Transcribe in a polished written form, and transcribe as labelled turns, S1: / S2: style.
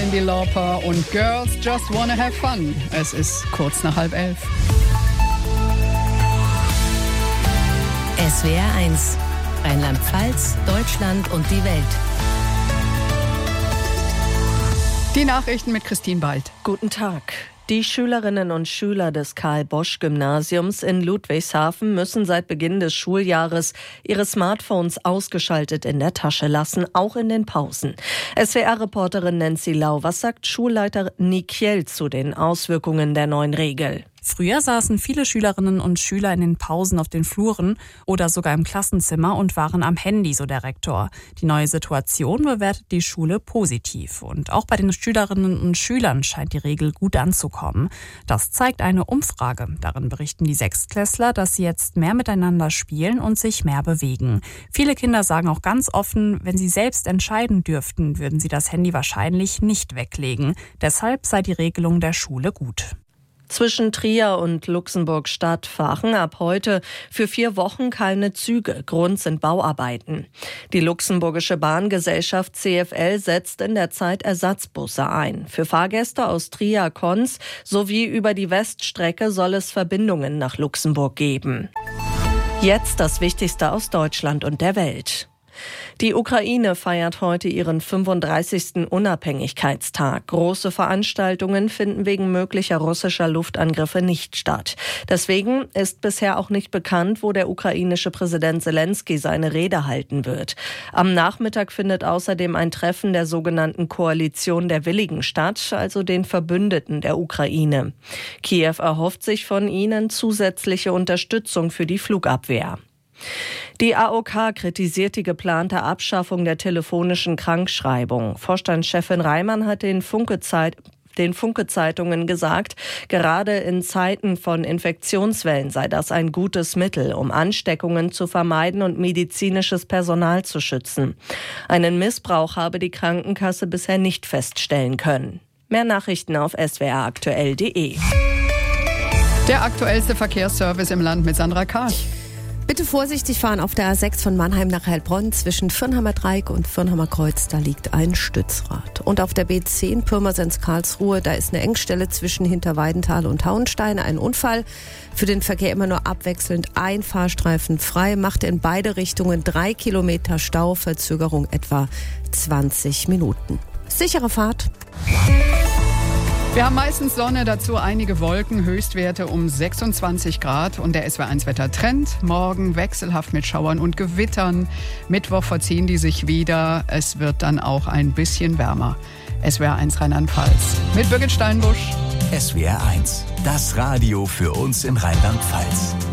S1: Cyndi Lauper und Girls Just Wanna Have Fun. Es ist kurz nach 10:30.
S2: SWR 1, Rheinland-Pfalz, Deutschland und die Welt.
S1: Die Nachrichten mit Christine Bald.
S3: Guten Tag. Die Schülerinnen und Schüler des Karl-Bosch-Gymnasiums in Ludwigshafen müssen seit Beginn des Schuljahres ihre Smartphones ausgeschaltet in der Tasche lassen, auch in den Pausen. SWR-Reporterin Nancy Lau, was sagt Schulleiter Nikiel zu den Auswirkungen der neuen Regel?
S4: Früher saßen viele Schülerinnen und Schüler in den Pausen auf den Fluren oder sogar im Klassenzimmer und waren am Handy, so der Rektor. Die neue Situation bewertet die Schule positiv. Und auch bei den Schülerinnen und Schülern scheint die Regel gut anzukommen. Das zeigt eine Umfrage. Darin berichten die Sechstklässler, dass sie jetzt mehr miteinander spielen und sich mehr bewegen. Viele Kinder sagen auch ganz offen, wenn sie selbst entscheiden dürften, würden sie das Handy wahrscheinlich nicht weglegen. Deshalb sei die Regelung der Schule gut.
S3: Zwischen Trier und Luxemburg-Stadt fahren ab heute für 4 Wochen keine Züge. Grund sind Bauarbeiten. Die luxemburgische Bahngesellschaft CFL setzt in der Zeit Ersatzbusse ein. Für Fahrgäste aus Trier-Konz sowie über die Weststrecke soll es Verbindungen nach Luxemburg geben. Jetzt das Wichtigste aus Deutschland und der Welt. Die Ukraine feiert heute ihren 35. Unabhängigkeitstag. Große Veranstaltungen finden wegen möglicher russischer Luftangriffe nicht statt. Deswegen ist bisher auch nicht bekannt, wo der ukrainische Präsident Zelensky seine Rede halten wird. Am Nachmittag findet außerdem ein Treffen der sogenannten Koalition der Willigen statt, also den Verbündeten der Ukraine. Kiew erhofft sich von ihnen zusätzliche Unterstützung für die Flugabwehr. Die AOK kritisiert die geplante Abschaffung der telefonischen Krankschreibung. Vorstandschefin Reimann hat den Funke-Zeitungen gesagt, gerade in Zeiten von Infektionswellen sei das ein gutes Mittel, um Ansteckungen zu vermeiden und medizinisches Personal zu schützen. Einen Missbrauch habe die Krankenkasse bisher nicht feststellen können. Mehr Nachrichten auf swraktuell.de.
S1: Der aktuellste Verkehrsservice im Land mit Sandra Karch.
S5: Bitte vorsichtig fahren auf der A6 von Mannheim nach Heilbronn zwischen Fürnheimer Dreieck und Fürnheimer Kreuz. Da liegt ein Stützrad. Und auf der B10 Pirmasens-Karlsruhe, da ist eine Engstelle zwischen Hinterweidenthal und Hauenstein. Ein Unfall. Für den Verkehr immer nur abwechselnd ein Fahrstreifen frei. Macht in beide Richtungen 3 Kilometer Stau. Verzögerung etwa 20 Minuten. Sichere Fahrt.
S1: Wir haben meistens Sonne, dazu einige Wolken, Höchstwerte um 26 Grad und der SWR1-Wetter-Trend. Morgen wechselhaft mit Schauern und Gewittern. Mittwoch verziehen die sich wieder. Es wird dann auch ein bisschen wärmer. SWR1 Rheinland-Pfalz mit Birgit Steinbusch.
S6: SWR1, das Radio für uns in Rheinland-Pfalz.